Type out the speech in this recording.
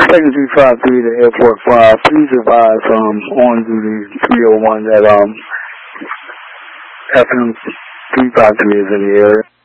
Second 353 to Airport 5. Please advise on duty 301 that FM 353 is in the area.